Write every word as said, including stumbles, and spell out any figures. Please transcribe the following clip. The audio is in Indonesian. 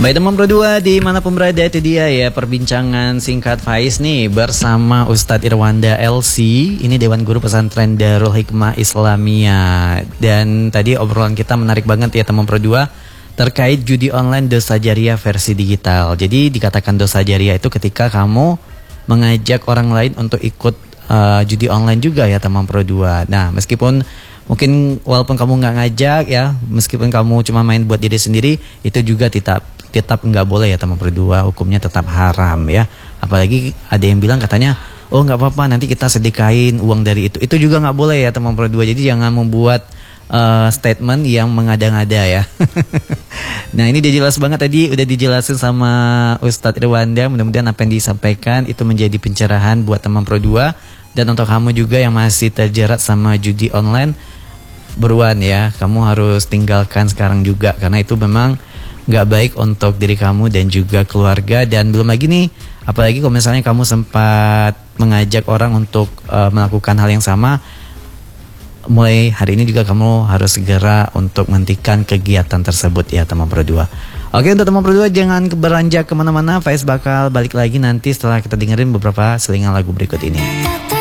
Baik teman Pro dua dimanapun berada, itu dia ya perbincangan singkat Faiz nih bersama Ustadz Irwanda L C. Ini Dewan Guru Pesantren Darul Hikmah Islamiyah. Dan tadi obrolan kita menarik banget ya teman Pro dua terkait judi online dosa jariah versi digital. Jadi dikatakan dosa jariah itu ketika kamu mengajak orang lain untuk ikut uh, judi online juga ya teman Pro dua. Nah meskipun mungkin walaupun kamu nggak ngajak ya, meskipun kamu cuma main buat diri sendiri, itu juga tetap tetap nggak boleh ya teman Pro dua, hukumnya tetap haram ya. Apalagi ada yang bilang katanya, oh nggak apa-apa nanti kita sedekahin uang dari itu, itu juga nggak boleh ya teman Pro dua. Jadi jangan membuat uh, statement yang mengada-ngada ya. Nah ini dia jelas banget tadi, udah dijelasin sama Ustadz Irwanda. Mudah-mudahan apa yang disampaikan itu menjadi pencerahan buat teman Pro dua. Dan untuk kamu juga yang masih terjerat sama judi online, beruan ya, kamu harus tinggalkan sekarang juga, karena itu memang nggak baik untuk diri kamu dan juga keluarga. Dan belum lagi nih, apalagi kalau misalnya kamu sempat mengajak orang untuk uh, melakukan hal yang sama, mulai hari ini juga kamu harus segera untuk menghentikan kegiatan tersebut ya teman Pro dua. Oke, untuk teman Pro dua jangan beranjak kemana-mana. Faiz bakal balik lagi nanti setelah kita dengerin beberapa selingan lagu berikut ini.